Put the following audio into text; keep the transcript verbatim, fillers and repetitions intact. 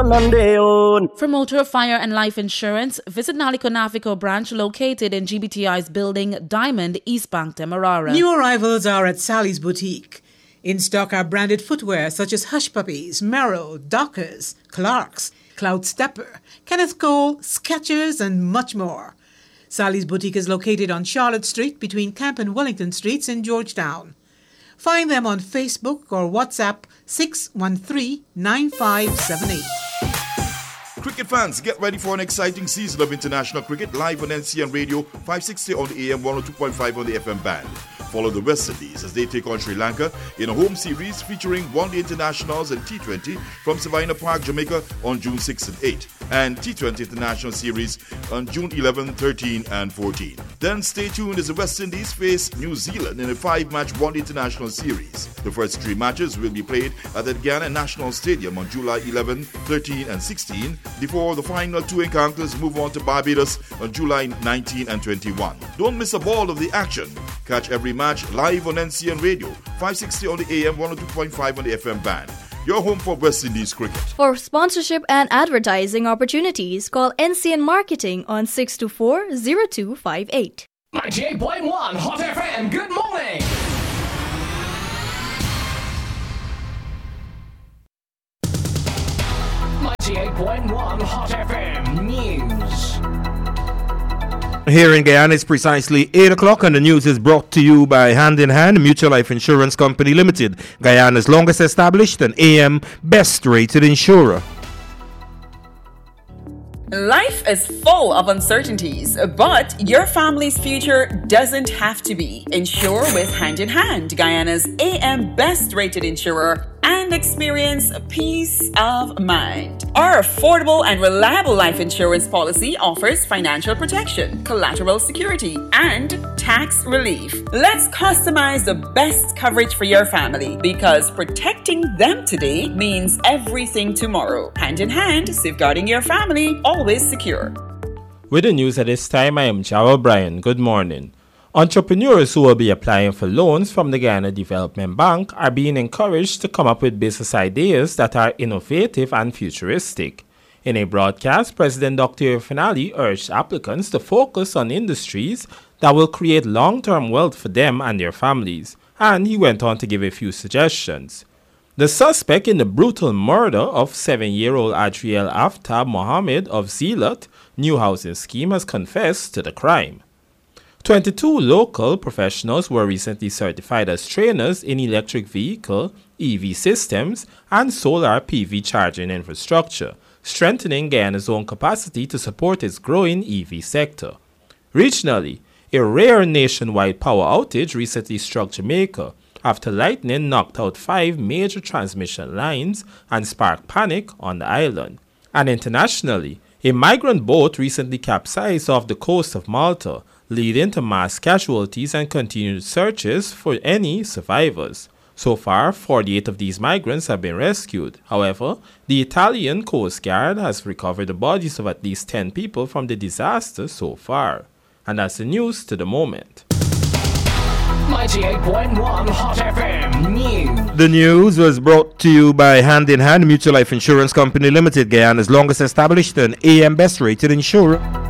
For motor, fire and life insurance, visit Naliko Navico branch located in G B T I's building Diamond, East Bank, Demerara. New arrivals are at Sally's Boutique. In stock are branded footwear such as Hush Puppies, Merrill, Dockers, Clarks, Cloud Stepper, Kenneth Cole, Skechers and much more. Sally's Boutique is located on Charlotte Street between Camp and Wellington Streets in Georgetown. Find them on Facebook or WhatsApp six one three, nine five seven eight. Cricket fans, get ready for an exciting season of international cricket live on N C N Radio, five sixty on the A M, one oh two point five on the F M band. Follow the West Indies as they take on Sri Lanka in a home series featuring one-day internationals and T twenty from Savannah Park, Jamaica on June sixth and eighth, and T twenty International Series on June eleventh, thirteenth and fourteenth. Then stay tuned as the West Indies face New Zealand in a five-match one-day international series. The first three matches will be played at the Guyana National Stadium on July eleventh, thirteenth and sixteenth, before the final two encounters move on to Barbados on July nineteenth and twenty-first. Don't miss a ball of the action. Catch every match live on N C N Radio, five sixty on the A M, one oh two point five on the F M band. Your home for West Indies cricket. For sponsorship and advertising opportunities, call N C N Marketing on six two four, zero two five eight. ninety-eight point one Hot F M, good morning! ninety-eight point one Hot F M News. Here in Guyana, it's precisely eight o'clock and the news is brought to you by Hand in Hand Mutual Life Insurance Company Limited, Guyana's longest established and A M best rated insurer. Life is full of uncertainties, but your family's future doesn't have to be. Insure with Hand in Hand, Guyana's A M best rated insurer, and experience peace of mind. Our affordable and reliable life insurance policy offers financial protection, collateral security, and tax relief. Let's customize the best coverage for your family, because protecting them today means everything tomorrow. Hand in hand, safeguarding your family, always secure. With the news at this time, I am Jarrell Bryan. Good morning. Entrepreneurs who will be applying for loans from the Guyana Development Bank are being encouraged to come up with business ideas that are innovative and futuristic. In a broadcast, President Doctor Finali urged applicants to focus on industries that will create long-term wealth for them and their families, and he went on to give a few suggestions. The suspect in the brutal murder of seven-year-old Adriel Aftab Mohammed of Zeelat New Housing Scheme has confessed to the crime. twenty-two local professionals were recently certified as trainers in electric vehicle, E V systems, and solar P V charging infrastructure, strengthening Guyana's own capacity to support its growing E V sector. Regionally, a rare nationwide power outage recently struck Jamaica after lightning knocked out five major transmission lines and sparked panic on the island. And internationally, a migrant boat recently capsized off the coast of Malta, leading to mass casualties and continued searches for any survivors. So far, forty-eight of these migrants have been rescued. However, the Italian Coast Guard has recovered the bodies of at least ten people from the disaster so far. And that's the news to the moment. ninety-eight point one Hot F M News. The news was brought to you by Hand in Hand Mutual Life Insurance Company Limited, Guyana's longest established and A M best rated insurer.